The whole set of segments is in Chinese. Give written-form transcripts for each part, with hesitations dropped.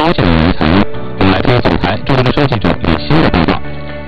高技能人才呢？我们来听总裁中国之声记者李欣的报道。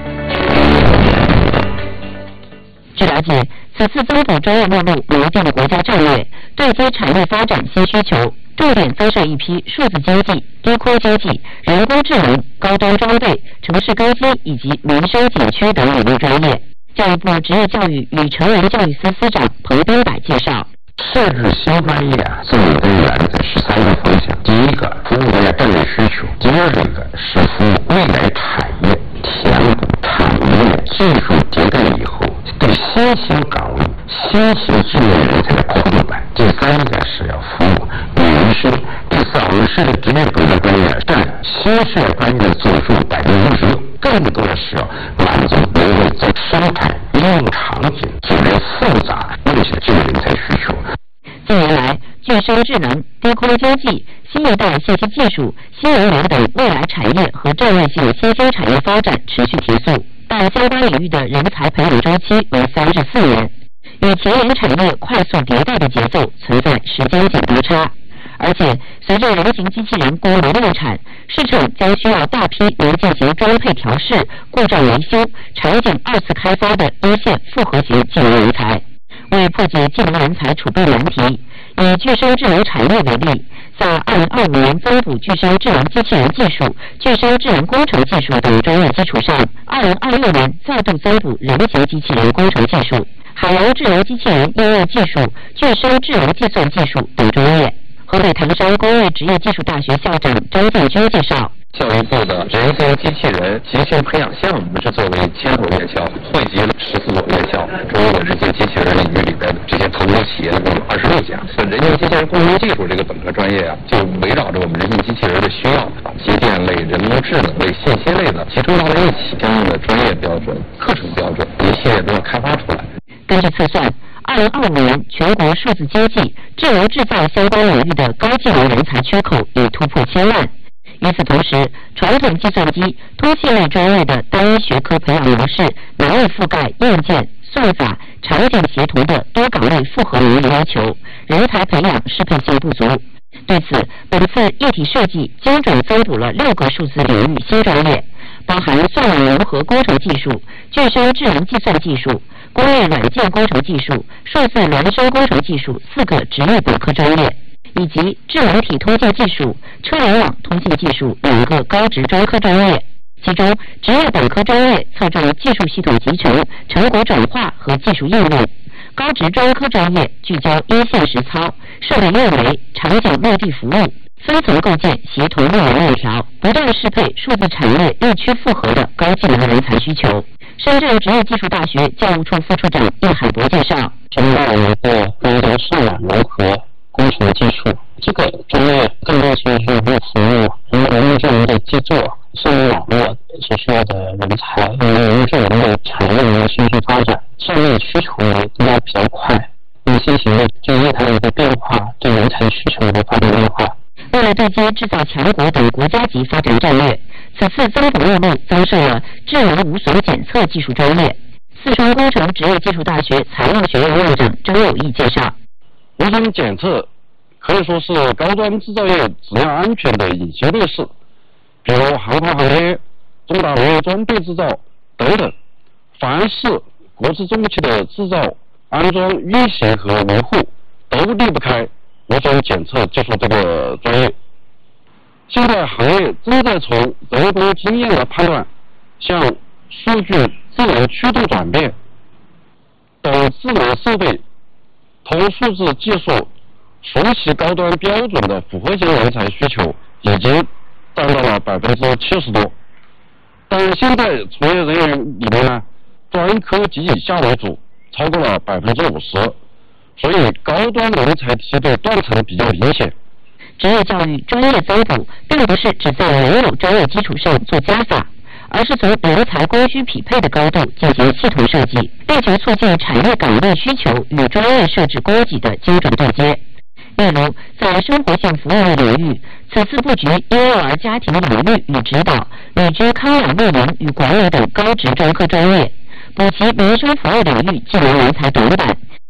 据了解，此次增补专业目录拟定的国家战略，对接产业发展新需求，重点增设一批数字经济、低空经济、人工智能、高端装备、城市更新以及民生景区等领域专业。教育部职业教育与成人教育司司长彭登柏介绍， 设置新专业重点原则13个方向。第一个，服务国家战略需求；第二个是服务未来产业，填补产业技术迭代以后对新兴岗位、新兴职业人才的空白；第三个是要服务民生；第三个是职业本科专业占新设专业总数56%，更多的是要满足人类在生产应用场景特别复杂有些职业人才需求。 近年来，具生智能、低空经济、新一代信息技术、新能源等未来产业和战略性新兴产业发展持续提速，但相关领域的人才培养周期为34年，与前沿产业快速迭代的节奏存在时间紧迫差。而且，随着人形机器人规模量产，市场将需要大批能进行装配调试、故障维修、场景二次开发的一线复合型技能人才。为破解技能人才储备难题，以具生智能产业为例，在2025年增补具生智能机器人技术、具生智能工程技术等专业基础上，2026年再度增补人形机器人工程技术、海洋智能机器人应用技术、具生智能计算技术等专业。河北唐山工业职业技术大学校长张建军介绍， 教育部的人形机器人集训培养项目是作为牵头院校，汇集了14所院校，中国人形机器人领域里边这些投入企业共26家。所以人形机器人工程技术这个本科专业就围绕着我们人形机器人的需要，把机电类、人工智能类、信息类的集中到了一起，相应的专业标准、课程标准一系列都要开发出来。 根据测算，2025年全国数字经济、智能制造相关领域的高技能人才缺口已突破1000万。与此同时，传统计算机、通信类专业的单一学科培养模式难以覆盖硬件、算法、场景协同的多岗位复合能力要求，人才培养适配性不足。对此，本次一体设计精准增补了6个数字领域新专业，包含算网融合工程技术、具生智能计算技术、工业软件工程技术、数字孪生工程技术4个职业本科专业，以及智能体通信技术、车联网通信技术2个高职专科专业。其中，职业本科专业侧重技术系统集成、成果转化和技术应用；高职专科专业聚焦一线实操、设备运维、场景落地服务，分层构建协同运维链条，不断适配数字产业日趋复合的高技能人才需求。深圳职业技术大学教务处副处长叶海博介绍， 现在有一个分为算网融合工程技术，这个专业更多是用户服务人工智能的基座、智能网络所需要的人才，因为人工智能的产业的迅速发展，这类需求应该比较快，因为新型的就业它的一个变化，对人才需求的发展变化。 为了对接制造强国等国家级发展战略，此次增补目录增设了智能无损检测技术专业。四川工程职业技术大学材料学院院长周友义介绍， 无损检测可以说是高端制造业质量安全的隐形劣势，比如航太行业、重大工业装备制造等等，凡是国之重器的制造、安装、运行和维护，都离不开无损检测技术这个专业。现在行业正在从人工经验的判断向数据智能驱动转变，等智能设备同数字技术熟悉高端标准的复合型人才需求已经占到了70%多，但现在从业人员里面呢，专科及以下为主，超过了50%，所以高端人才梯队断层比较明显。 职业教育专业增补并不是只在原有专业基础上做加法，而是从人才供需匹配的高度进行系统设计，力求促进产业岗位需求与专业设置供给的精准对接。例如，在生活性服务类领域，此次布局婴幼儿家庭养育与指导、旅居康养育龄与管理等高职专科专业，补齐民生服务领域技能人才短板，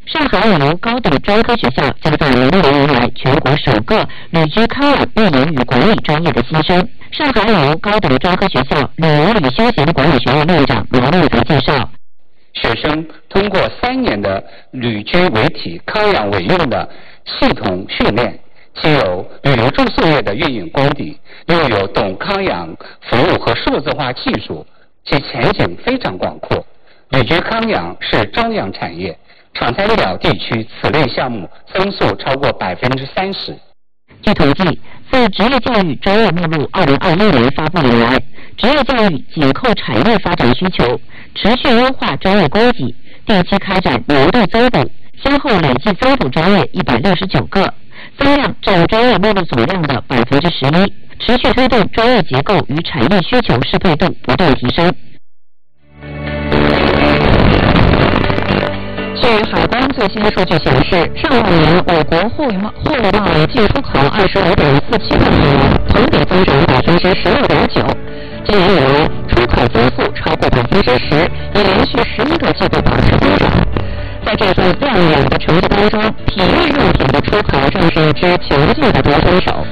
上海旅游高等专科学校将在明年迎来全国首个旅居康养运营与管理专业的新生。上海旅游高等专科学校旅游与休闲管理学院院长罗立才介绍， 学生通过3年的旅居为体康养为用的系统训练，既有旅游住宿业的运营功底，又有懂康养服务和数字化技术，其前景非常广阔。旅居康养是朝阳产业，长三角地区此类项目增速超过30%。 据统计，自职业教育专业目录2021年发布以来，职业教育紧扣产业发展需求，持续优化专业供给，定期开展年度增补，先后累计增补专业169个，增量占专业目录总量的11%，持续推动专业结构与产业需求适配度不断提升。据海关最新数据显示，上半年我国货物贸易进出口25.47万亿元，同比增长16.9%。今年以来，出口增速超过10%，已连续11个季度保持增长。在这份亮眼的成绩当中，体育用品的出口正是一支强劲的夺分手。